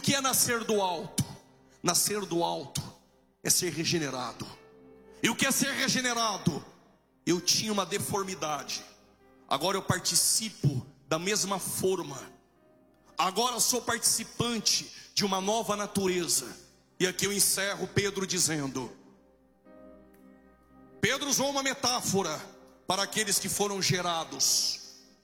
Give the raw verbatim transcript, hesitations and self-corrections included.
o que é nascer do alto? Nascer do alto é ser regenerado. E o que é ser regenerado? Eu tinha uma deformidade, agora eu participo da mesma forma. Agora sou participante de uma nova natureza. E aqui eu encerro Pedro dizendo, Pedro usou uma metáfora para aqueles que foram gerados